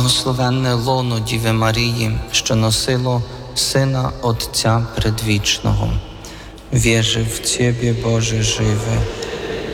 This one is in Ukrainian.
Благословенне лоно Діви Марії, що носило Сина Отця Предвічного. Wierzę w Ciebie, Boże żywy,